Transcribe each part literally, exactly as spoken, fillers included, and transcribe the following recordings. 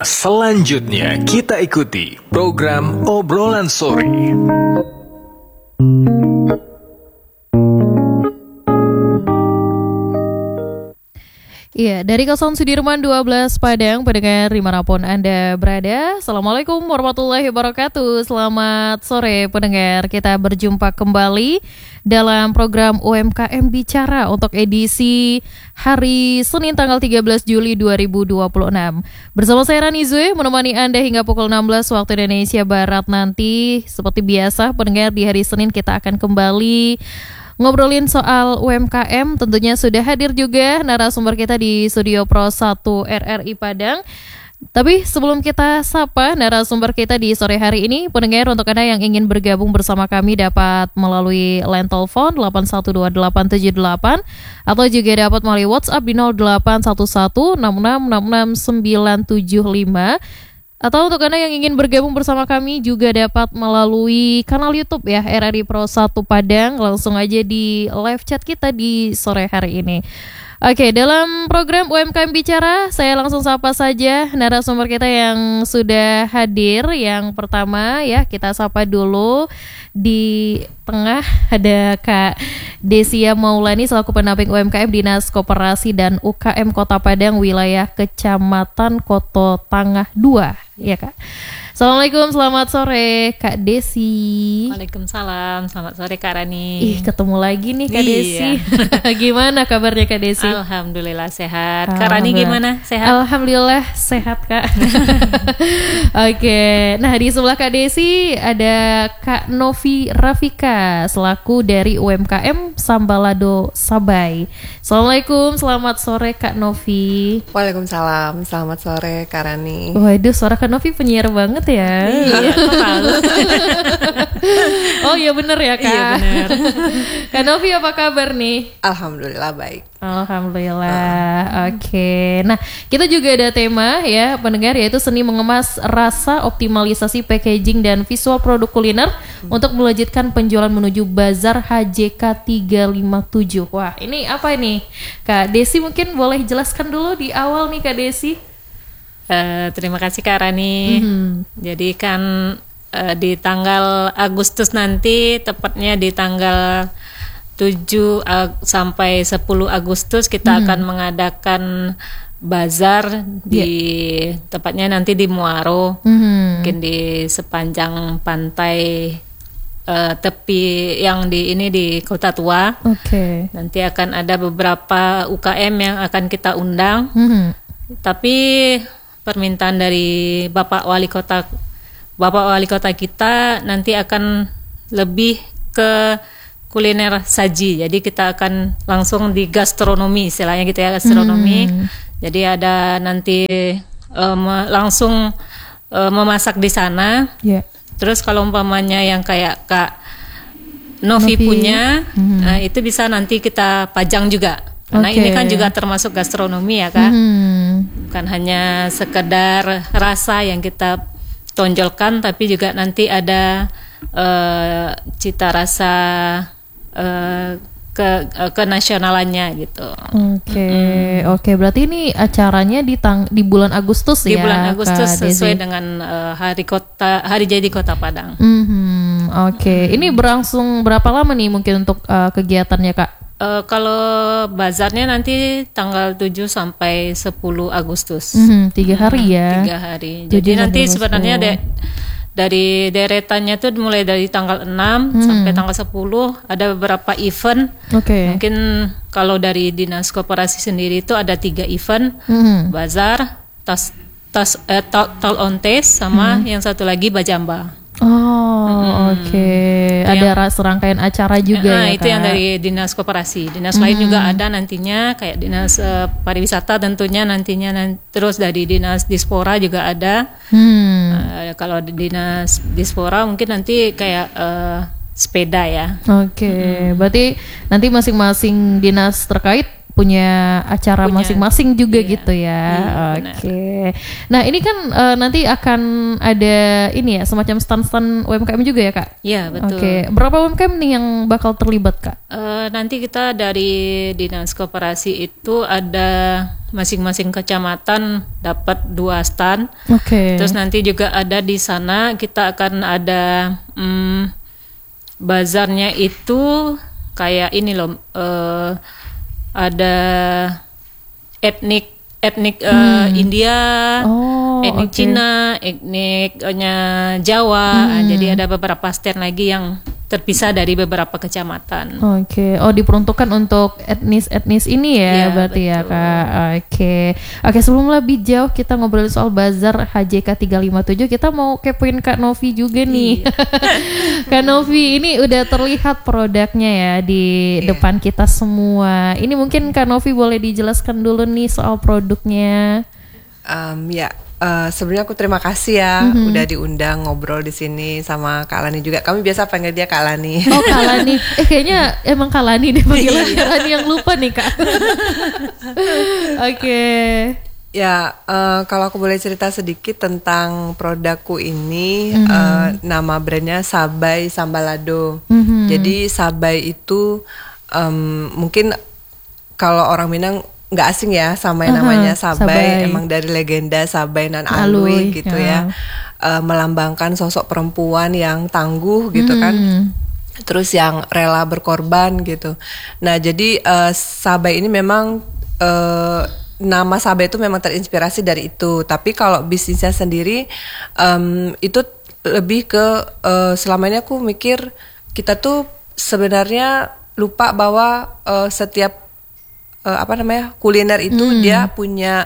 Selanjutnya kita ikuti program Obrolan Sore. Iya, dari Kawasan Sudirman dua belas Padang, pendengar dimanapun Anda berada. Assalamualaikum warahmatullahi wabarakatuh. Selamat sore pendengar, kita berjumpa kembali dalam program U M K M Bicara untuk edisi hari Senin tanggal tiga belas Juli dua ribu dua puluh enam. Bersama saya Rani Zue, menemani Anda hingga pukul enam belas waktu Indonesia Barat nanti. Seperti biasa pendengar, di hari Senin kita akan kembali ngobrolin soal U M K M. Tentunya sudah hadir juga narasumber kita di Studio Pro satu R R I Padang. Tapi sebelum kita sapa narasumber kita di sore hari ini, pendengar, untuk Anda yang ingin bergabung bersama kami dapat melalui line telepon delapan satu dua delapan tujuh delapan atau juga dapat melalui WhatsApp di nol delapan satu satu enam enam enam enam sembilan tujuh lima. Atau untuk Anda yang ingin bergabung bersama kami juga dapat melalui kanal YouTube ya, R R I Pro satu Padang. Langsung aja di live chat kita di sore hari ini. Oke, dalam program U M K M Bicara, saya langsung sapa saja narasumber kita yang sudah hadir. Yang pertama ya, kita sapa dulu. Di tengah ada Kak Desia Maulani selaku pendamping U M K M Dinas Koperasi dan U K M Kota Padang wilayah Kecamatan Koto Tangah dua, ya Kak. Assalamualaikum, selamat sore Kak Desi. Waalaikumsalam, selamat sore Kak Rani. Ih, ketemu lagi nih Kak iya. Desi. Gimana kabarnya Kak Desi? Alhamdulillah sehat. Kak Rani gimana? Sehat? Alhamdulillah sehat Kak. Oke, nah di sebelah Kak Desi ada Kak Novi Rafika selaku dari U M K M Sambalado Sabai. Assalamualaikum, selamat sore Kak Novi. Waalaikumsalam, selamat sore Kak Rani. Waduh, suara Kak Novi penyiar banget ya. Iya, kok tahu? Oh iya bener ya Kak. Iya bener. Kak Novi apa kabar nih? Alhamdulillah baik. Alhamdulillah. Oke. Okay. Nah, kita juga ada tema ya pendengar, yaitu seni mengemas rasa, optimalisasi packaging dan visual produk kuliner hmm. untuk melejitkan penjualan menuju Bazar H J K tiga lima tujuh. Wah, ini apa ini? Kak Desi mungkin boleh jelaskan dulu di awal nih Kak Desi. Uh, terima kasih Kak Rani. Mm-hmm. Jadi kan uh, di tanggal Agustus nanti, tepatnya di tanggal tujuh uh, sampai sepuluh Agustus kita mm-hmm. akan mengadakan bazar di yeah. tepatnya nanti di Muaro, mm-hmm. mungkin di sepanjang pantai uh, tepi yang di ini di Kota Tua. Oke. Okay. Nanti akan ada beberapa U K M yang akan kita undang. Mm-hmm. Tapi permintaan dari Bapak Wali Kota, Bapak Wali Kota kita nanti akan lebih ke kuliner saji. Jadi kita akan langsung di gastronomi, istilahnya gitu ya, gastronomi. Hmm. Jadi ada nanti um, langsung um, memasak di sana. Yeah. Terus kalau umpamanya yang kayak Kak Novi, Novi. punya, hmm. nah, itu bisa nanti kita pajang juga. Karena okay. ini kan juga termasuk gastronomi ya Kak. Hmm. Bukan hanya sekedar rasa yang kita tonjolkan, tapi juga nanti ada uh, cita rasa uh, ke uh, kenasionalannya gitu. Oke, okay. mm-hmm. oke. Okay. Berarti ini acaranya di tang- di bulan Agustus di ya? Di bulan Agustus Kak sesuai Desi. dengan uh, hari kota hari jadi Kota Padang. Mm-hmm. Oke, okay. mm-hmm. Ini berlangsung berapa lama nih mungkin untuk uh, kegiatannya Kak? Uh, kalau bazarnya nanti tanggal tujuh sampai sepuluh Agustus. Mm-hmm, tiga hari ya. Tiga hari. Jadi nanti sebenarnya de- dari deretannya tuh mulai dari tanggal enam mm-hmm. sampai tanggal sepuluh ada beberapa event. Okay. Mungkin kalau dari Dinas Koperasi sendiri itu ada tiga event. Mm-hmm. Bazar, tas tas eh, tal, tal on taste sama mm-hmm. yang satu lagi Bajamba. Oh, mm-hmm. oke. Okay. Ada yang, serangkaian acara juga nah, ya, itu Kak? Yang dari Dinas Koperasi. Dinas mm-hmm. lain juga ada nantinya, kayak Dinas uh, Pariwisata tentunya nantinya, nanti, terus dari Dinas Dispora juga ada. Hmm. Uh, kalau di Dinas Dispora mungkin nanti kayak uh, sepeda ya. Oke, okay. hmm. Berarti nanti masing-masing dinas terkait punya acara Punya, masing-masing juga iya. gitu ya. Hmm, Oke. Nah ini kan eh, nanti akan ada ini ya semacam stand-stand U M K M juga ya kak? Iya betul. Oke. Berapa U M K M nih yang bakal terlibat kak? Eh, nanti kita dari Dinas Koperasi itu ada masing-masing kecamatan dapat dua stand. Oke. Terus nanti juga ada di sana kita akan ada hmm, bazarnya itu kayak ini loh. eh, ada etnik etnik eh, India, Oh, etnik oke. Cina, etniknya Jawa. Ah, jadi ada beberapa stand lagi yang terpisah dari beberapa kecamatan. Oke, oh diperuntukkan untuk etnis-etnis ini ya, Iya, berarti ya betul. kak. Oke, oke sebelum lebih jauh kita ngobrol soal bazar H J K tiga lima tujuh, kita mau kepoin Kak Novi juga nih. Iya. Kak Novi ini udah terlihat produknya ya di Iya. depan kita semua. Ini mungkin Kak Novi boleh dijelaskan dulu nih soal produknya. Um, ya, eh, sebenarnya aku terima kasih ya Mhm. udah diundang ngobrol di sini sama Kak Lani juga. Kami biasa panggil dia Kak Lani. Oh Kak Lani, eh kayaknya emang Kak Lani deh panggilan Kak Lani yang lupa nih Kak. Oke. Ya, eh, kalau aku boleh cerita sedikit tentang produkku ini, eh, nama brandnya Sabai Sambalado. Mhm. Jadi Sabai itu em, mungkin kalau orang Minang nggak asing ya sama yang Aha, namanya Sabai. Sabai. Emang dari legenda Sabai nan Alui, Alui gitu ya. ya. Eh, melambangkan sosok perempuan yang tangguh gitu kan. Hmm. Terus yang rela berkorban gitu. Nah jadi eh, Sabai ini memang eh, nama Sabai itu memang terinspirasi dari itu. Tapi kalau bisnisnya sendiri em, itu lebih ke eh, selama ini aku mikir kita tuh sebenarnya lupa bahwa eh, setiap eh, apa namanya kuliner itu dia punya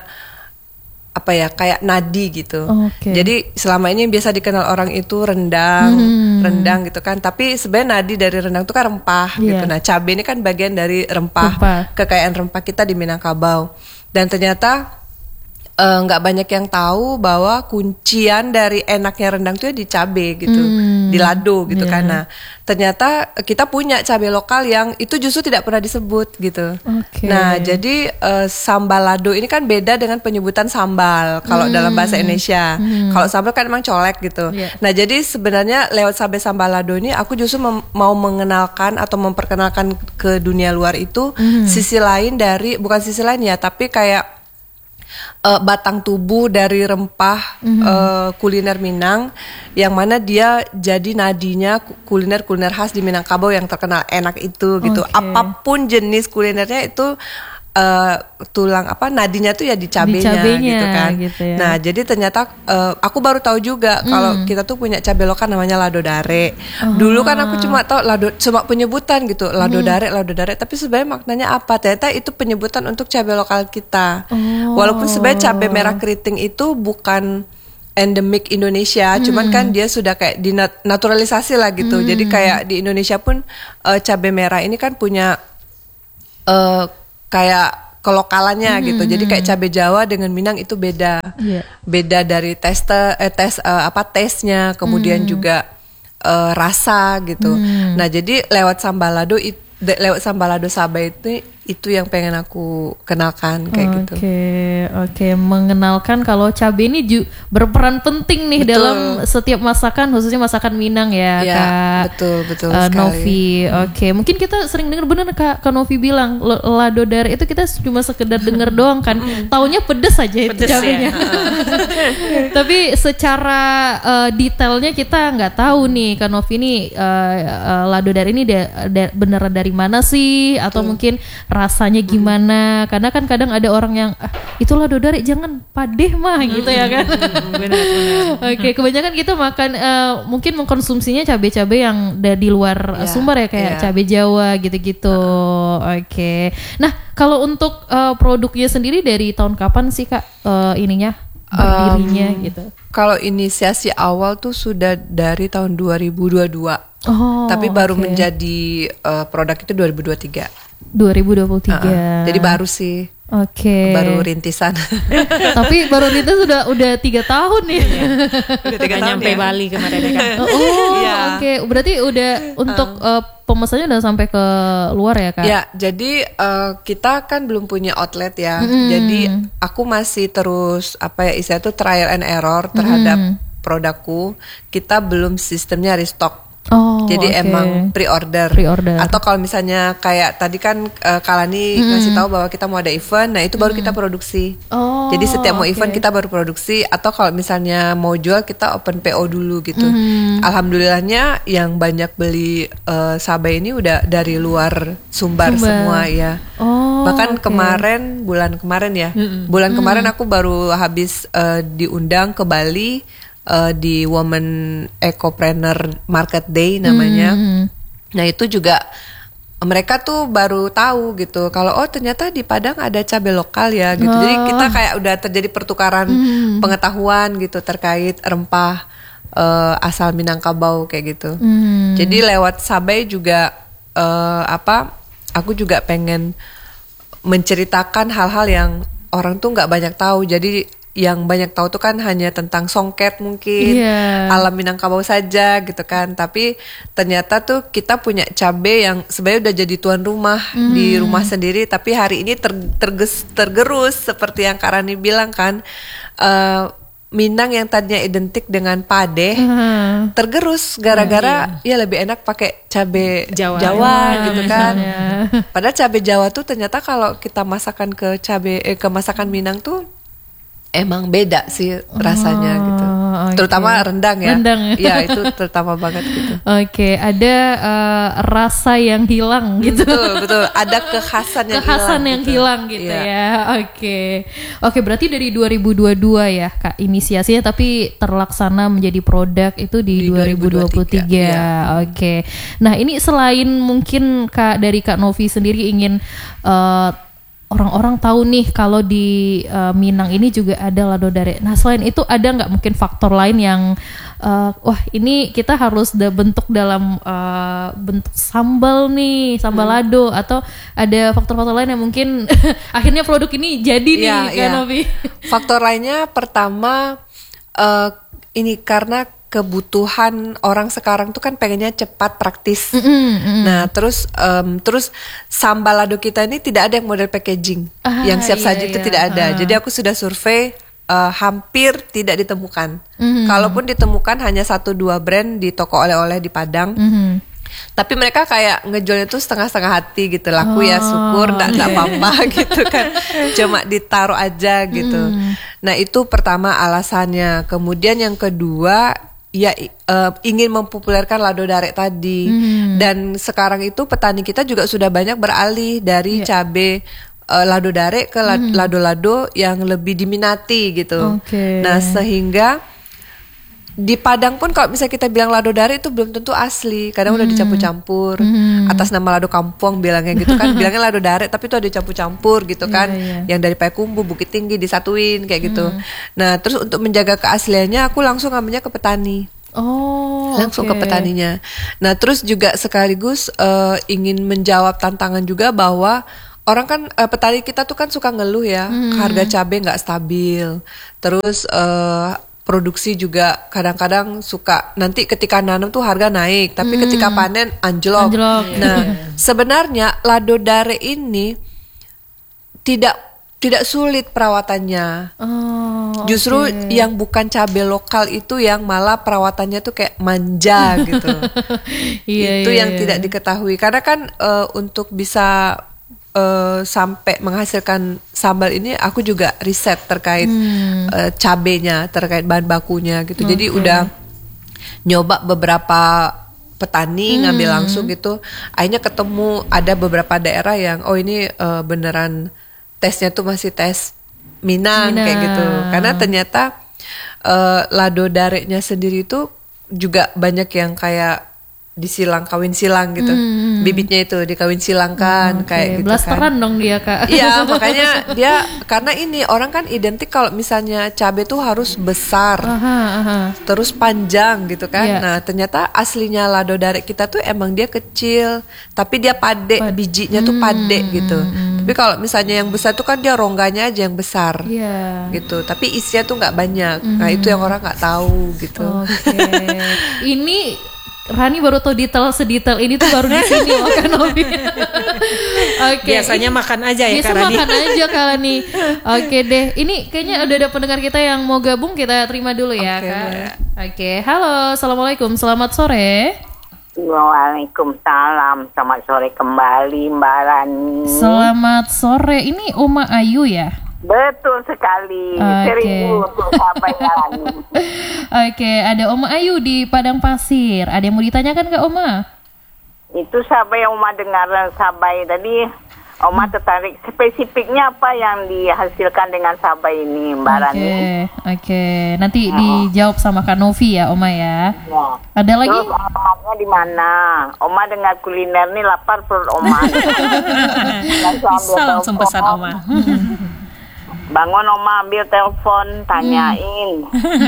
apa ya kayak nadi gitu. Oke. Jadi selama ini yang biasa dikenal orang itu rendang, rendang gitu kan. Tapi sebenarnya nadi dari rendang itu kan rempah Iya. gitu. Nah, cabai ini kan bagian dari rempah, Rempah. kekayaan rempah kita di Minangkabau. Dan ternyata eh, nggak banyak yang tahu bahwa kuncian dari enaknya rendang itu ya di cabai gitu, Hmm. di lado gitu Iya. kan. Nah, ternyata kita punya cabai lokal yang itu justru tidak pernah disebut gitu. Oke. Nah, jadi eh, sambal lado ini kan beda dengan penyebutan sambal kalau dalam bahasa Indonesia. Kalau sambal kan emang colek gitu. Iya. Nah, jadi sebenarnya lewat Sabai Sambal Lado ini aku justru mem- mau mengenalkan atau memperkenalkan ke dunia luar itu sisi lain dari bukan sisi lain ya, tapi kayak eh, batang tubuh dari rempah eh, kuliner Minang yang mana dia jadi nadinya ku- kuliner-kuliner khas di Minangkabau yang terkenal enak itu gitu. Oke. Apapun jenis kulinernya itu eh, tulang apa nadinya tuh ya di cabenya, cabenya, gitu kan. gitu ya. Nah, jadi ternyata eh, aku baru tahu juga kalau kita tuh punya cabai lokal namanya lado dare. Dulu kan aku cuma tahu lado cuma penyebutan gitu, lado dare, lado dare, tapi sebenarnya maknanya apa? Ternyata itu penyebutan untuk cabai lokal kita. Walaupun sebenarnya cabai merah keriting itu bukan endemik Indonesia, cuman kan dia sudah kayak dinaturalisasi lah gitu. Jadi kayak di Indonesia pun eh, cabai merah ini kan punya eh, kayak kelokalannya gitu. Jadi kayak cabai Jawa dengan Minang itu beda. Iya. Beda dari tes eh, tes eh, apa tesnya, kemudian juga eh, rasa gitu. Nah, jadi lewat sambalado it- de- lewat sambalado Sabai itu itu yang pengen aku kenalkan kayak gitu. Oke, oke, mengenalkan kalau cabai ini ju- berperan penting nih Betul. dalam setiap masakan, khususnya masakan Minang ya, Ya, Kak. betul, betul eh, sekali. Novi, oke, mungkin kita sering dengar bener Kak, Kak Novi bilang l- lado dare itu kita cuma sekedar denger doang kan, taunya pedes aja itu Pedes cabainya. ya. Tapi secara eh, detailnya kita nggak tahu nih Kak Novi ini eh, eh, lado dare ini da- da- beneran dari mana sih, atau mungkin rasanya gimana? Karena kan kadang ada orang yang ah, itu lado dare jangan padeh mah gitu ya kan. Oke, kebanyakan kita makan eh, mungkin mengkonsumsinya cabai-cabai yang dari luar Ya, sumber ya kayak ya. cabai Jawa gitu-gitu. Oke. Nah, kalau untuk eh, produknya sendiri dari tahun kapan sih Kak eh, ininya berdirinya Um, gitu? Kalau inisiasi awal tuh sudah dari tahun dua ribu dua puluh dua. Oh, Tapi baru oke. menjadi eh, produk itu dua ribu dua puluh tiga. dua ribu dua puluh tiga. Uh-uh. Jadi baru sih. Oke. Baru rintisan. Tapi baru rintis sudah udah tiga tahun nih. Udah tiga Nggak tahun nyampe ya. Bali kemarin ya kan. Oh, Iya. oke. Berarti udah untuk uh, pemesannya udah sampai ke luar ya, Kak? Ya, jadi uh, kita kan belum punya outlet ya. Jadi aku masih terus apa ya istilah itu trial and error terhadap produkku. Kita belum sistemnya restock. Oh, Jadi oke. emang pre-order. Pre-order. Atau kalau misalnya kayak tadi kan uh, Kalani ngasih tahu bahwa kita mau ada event, nah itu baru kita produksi. Oh, Jadi setiap mau oke. event kita baru produksi. Atau kalau misalnya mau jual kita open P O dulu gitu. Alhamdulillahnya yang banyak beli uh, Sabai ini udah dari luar Sumbar, Sumbar. semua ya. Oh, Bahkan oke. kemarin bulan kemarin ya, bulan kemarin aku baru habis uh, diundang ke Bali. Uh, di Women Ecopreneur Market Day namanya. Nah itu juga mereka tuh baru tahu gitu kalau oh ternyata di Padang ada cabai lokal ya gitu. Jadi kita kayak udah terjadi pertukaran pengetahuan gitu terkait rempah uh, asal Minangkabau kayak gitu. Jadi lewat Sabai juga uh, apa? Aku juga pengen menceritakan hal-hal yang orang tuh nggak banyak tahu. Jadi yang banyak tahu tuh kan hanya tentang songket mungkin, Iya. alam Minangkabau saja gitu kan. Tapi ternyata tuh kita punya cabai yang sebenarnya udah jadi tuan rumah di rumah sendiri. Tapi hari ini ter- terges- tergerus seperti yang Kak Rani bilang kan. Uh, Minang yang tadinya identik dengan pade tergerus gara-gara ya lebih enak pakai cabai Jawa. Jawa, Jawa gitu kan. misalnya. Padahal cabai Jawa tuh ternyata kalau kita masakan ke cabai eh, ke masakan Minang tuh emang beda sih rasanya gitu. oke. Terutama rendang ya. Rendang ya. Ya itu terutama banget gitu. Oke, ada uh, rasa yang hilang gitu. Betul, betul. Ada kekhasan yang Kekhasan hilang yang gitu. hilang gitu Iya. ya. Oke. Oke, berarti dari dua ribu dua puluh dua ya Kak inisiasinya, tapi terlaksana menjadi produk itu di, Di dua ribu dua puluh tiga. dua ribu dua puluh tiga, Oke. Nah, ini selain mungkin Kak dari Kak Novi sendiri ingin uh, orang-orang tahu nih kalau di uh, Minang ini juga ada lado dare. Nah, selain itu ada nggak mungkin faktor lain yang uh, wah ini kita harus da- bentuk dalam uh, bentuk sambal nih, sambal lado, atau ada faktor-faktor lain yang mungkin akhirnya produk ini jadi nih Iya, Kak iya. Novi. Faktor lainnya pertama eh, ini karena kebutuhan orang sekarang tuh kan pengennya cepat praktis. Nah terus em, terus sambal lado kita ini tidak ada yang model packaging Ah, yang siap iya, saji itu iya. tidak ada. Ah. Jadi aku sudah survei eh, hampir tidak ditemukan. Kalaupun ditemukan hanya satu dua brand di toko oleh-oleh di Padang. Tapi mereka kayak ngejualnya tuh setengah-setengah hati gitu. Laku ya syukur, nggak nggak apa-apa gitu kan. Cuma ditaruh aja gitu. Nah itu pertama alasannya. Kemudian yang kedua ya eh, ingin mempopulerkan lado dare tadi. Dan sekarang itu petani kita juga sudah banyak beralih dari cabai eh, lado dare ke la- lado-lado yang lebih diminati gitu. Oke. Nah sehingga di Padang pun kalau misalnya kita bilang lado dare itu belum tentu asli. Kadang udah dicampur-campur atas nama lado kampung bilangnya gitu kan. Bilangnya lado dare tapi itu ada dicampur-campur gitu kan. Iya, iya. Yang dari Payakumbuh, Bukit Tinggi disatuin kayak gitu. Nah terus untuk menjaga keasliannya aku langsung ngambilnya ke petani. Oh, Langsung oke. ke petaninya. Nah terus juga sekaligus eh, ingin menjawab tantangan juga bahwa orang kan eh, petani kita tuh kan suka ngeluh ya, harga cabai nggak stabil. Terus eh, produksi juga kadang-kadang suka nanti ketika nanam tuh harga naik, tapi ketika panen anjlok. Anjlok. Nah sebenarnya lado dare ini tidak tidak sulit perawatannya. Oh, Justru oke. yang bukan cabai lokal itu yang malah perawatannya tuh kayak manja gitu. Iya, Itu iya, yang iya. tidak diketahui. Karena kan eh, untuk bisa eh, sampai menghasilkan sambal ini aku juga riset terkait eh, cabenya, terkait bahan bakunya gitu. Jadi udah nyoba beberapa petani ngambil langsung gitu. Akhirnya ketemu ada beberapa daerah yang oh ini eh, beneran tesnya tuh masih tes Minang, Minang. kayak gitu. Karena ternyata eh, lado darenya sendiri tuh juga banyak yang kayak disilang, kawin silang gitu. Hmm. Bibitnya itu dikawin silangkan, Oke, kayak gitu blasteran kan. dong dia Kak. Iya, makanya dia, karena ini orang kan identik kalau misalnya cabai tuh harus besar, Aha, aha. terus panjang gitu kan. Iya. Nah ternyata aslinya lado darek kita tuh emang dia kecil, tapi dia pade, Pad- bijinya tuh pade gitu. Tapi kalau misalnya yang besar tuh kan dia rongganya aja yang besar. Iya. Gitu, tapi isinya tuh nggak banyak. Nah itu yang orang nggak tahu gitu. Oke. Ini Rani baru tahu detail sedetail ini tuh baru di sini loh Kak Novi. Oke. Biasanya makan aja ya Biasa Kak Rani. makan aja Kak Rani. Oke deh. Ini kayaknya udah ada pendengar kita yang mau gabung, kita terima dulu ya Oke, Kak. boleh. Oke. Halo, assalamualaikum. Selamat sore. Waalaikumsalam. Selamat sore kembali Mbak Rani. Selamat sore. Ini Oma Ayu ya? Betul sekali. Oke. Seribu untuk sahabat Rani. Oke, ada Oma Ayu di Padang Pasir. Ada yang mau ditanyakan ke Oma? Itu sahabat yang Oma dengar sahabat tadi. Oma tertarik spesifiknya apa yang dihasilkan dengan sahabat ini Mbak Rani? Oke, oke. Nanti dijawab sama Kak Novi ya, Oma ya. Ya. Ada lagi? Terus alamatnya di mana? Oma dengar kuliner nih lapar perut Oma. Langsung ambil Bisa langsung telepon. pesan Oma. Bangun Oma ambil telepon, tanyain.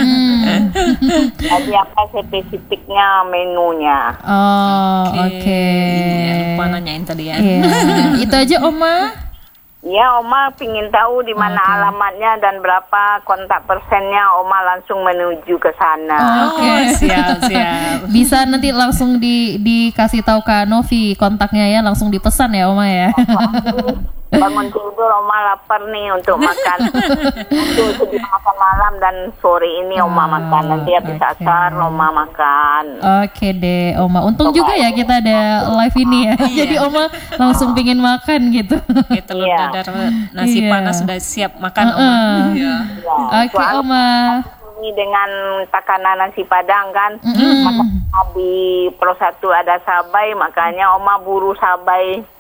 Tadi apa spesifiknya menunya? Oh, oke. Iya, lupa nanyain tadi ya. Iya. Itu aja Oma. Ya, Oma pingin tahu di mana alamatnya dan berapa kontak persennya. Oma langsung menuju ke sana. Oke, siap, siap. Bisa nanti langsung di dikasih tahu Kak Novi kontaknya ya, langsung dipesan ya Oma ya. Bangun tidur Oma lapar nih untuk makan. Untuk sedia makan malam dan sore ini Oma makan. Nanti habis oke. asar Oma makan. Oke deh Oma. Untung juga ya kita ada live ini ya. Jadi Oma langsung pingin makan gitu. Oke, telur Iya. dadar nasi Iya. panas sudah siap makan Oma. Heeh. Iya. Oke Oma. Ini dengan takanan nasi padang kan. Makanya di Pro satu ada sabai, makanya Oma buru sabai.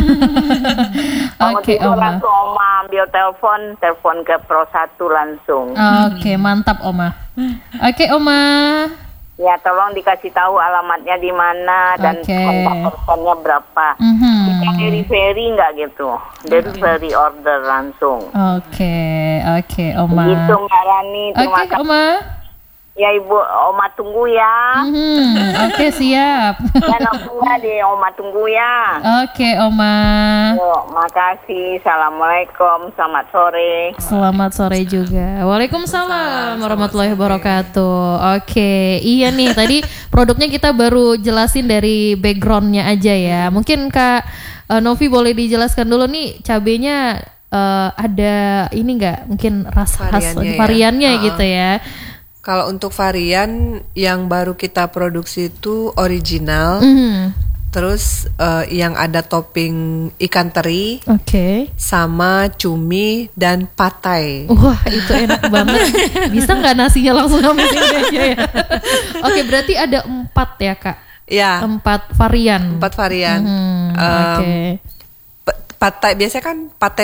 Bangun Oke tidur Oma. langsung Oma ambil telepon, telepon ke Pro satu langsung. Oke mantap Oma. Oke Oma. Ya tolong dikasih tahu alamatnya di mana dan Oke. kontak personnya berapa. Mhm. Bisa delivery nggak gitu? Delivery order langsung. Oke oke Oma. Gitu Mbak Rani, terima Oke kasih. Oma. Ya Ibu, Oma tunggu ya. Mhm. Oke siap. Dan Oma deh, Oma tunggu ya. Oke Oma. Yuk, makasih. Assalamualaikum, selamat sore. Selamat sore juga. Waalaikumsalam warahmatullahi wabarakatuh. Oke, iya nih tadi produknya kita baru jelasin dari backgroundnya aja ya. Mungkin Kak eh, Novi boleh dijelaskan dulu nih cabenya eh, ada ini nggak? Mungkin rasa khas Variannya ya. variannya Uh-uh. gitu ya. Kalau untuk varian yang baru kita produksi itu original, Mhm. terus eh, yang ada topping ikan teri Oke. sama cumi dan patai. Wah itu enak banget. Bisa nggak nasinya langsung ambil sini aja ya? Oke berarti ada empat ya Kak? Ya, Empat varian. empat varian. Mhm, Em, Oke. pa- patai biasanya kan patai